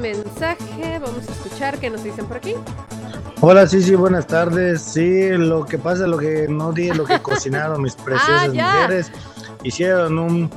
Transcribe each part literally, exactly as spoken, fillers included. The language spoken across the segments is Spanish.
mensaje. Vamos a escuchar qué nos dicen por aquí. Hola, sí, sí, buenas tardes. Sí, lo que pasa, lo que no di, lo que cocinaron mis preciosas Ah, mujeres. Hicieron un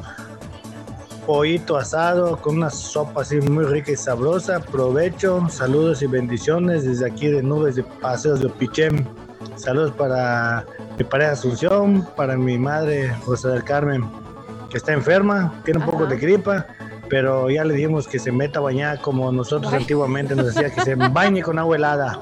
pollito asado con una sopa así muy rica y sabrosa. Provecho, saludos y bendiciones desde aquí de Nubes de Paseos de Opichén. Saludos para mi pareja Asunción, para mi madre Rosa del Carmen, que está enferma, tiene un poco Ajá. de gripa, pero ya le dijimos que se meta a bañar como nosotros Ay. antiguamente nos decía que se bañe con agua helada.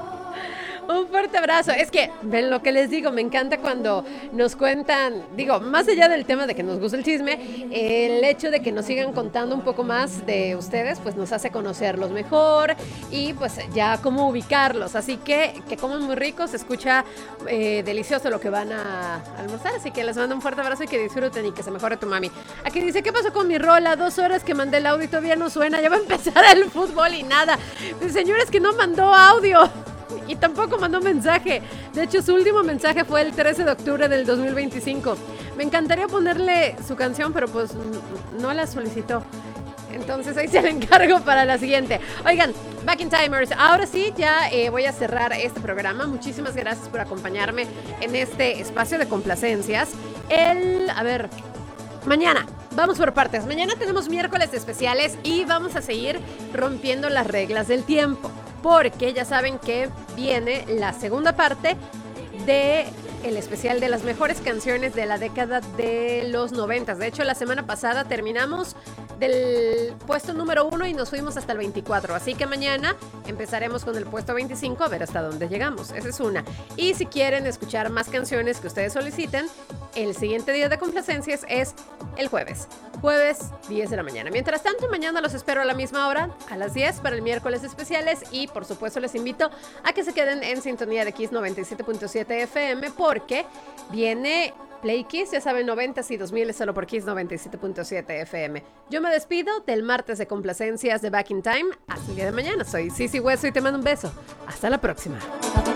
Un fuerte abrazo. Es que, ven lo que les digo, me encanta cuando nos cuentan, digo, más allá del tema de que nos gusta el chisme, el hecho de que nos sigan contando un poco más de ustedes, pues nos hace conocerlos mejor y pues ya cómo ubicarlos. Así que, que coman muy rico, se escucha eh, delicioso lo que van a almorzar. Así que les mando un fuerte abrazo y que disfruten y que se mejore tu mami. Aquí dice, ¿qué pasó con mi rola? Dos horas que mandé el audio y todavía no suena, ya va a empezar el fútbol y nada. Pues, señores, que no mandó audio. Y tampoco mandó mensaje. De hecho, su último mensaje fue el trece de octubre del dos mil veinticinco. Me encantaría ponerle su canción, pero pues no la solicitó. Entonces ahí se la encargo para la siguiente. Oigan, Back in Timers, ahora sí ya eh, voy a cerrar este programa. Muchísimas gracias por acompañarme en este espacio de complacencias. El, a ver, mañana. Vamos por partes. Mañana tenemos miércoles especiales y vamos a seguir rompiendo las reglas del tiempo. Porque ya saben que viene la segunda parte de el especial de las mejores canciones de la década de los noventas. De hecho, la semana pasada terminamos del puesto número uno y nos fuimos hasta el veinticuatro. Así que mañana empezaremos con el puesto veinticinco a ver hasta dónde llegamos. Esa es una. Y si quieren escuchar más canciones que ustedes soliciten, el siguiente día de complacencias es el jueves. Jueves, diez de la mañana. Mientras tanto, mañana los espero a la misma hora, a las diez, para el miércoles especiales. Y, por supuesto, les invito a que se queden en sintonía de Kiss noventa y siete punto siete F M porque viene Play Kiss, ya saben, noventas y dos mil solo por Kiss noventa y siete punto siete F M. Yo me despido del martes de complacencias de Back in Time. Hasta el día de mañana. Soy Sisi Hueso y te mando un beso. Hasta la próxima.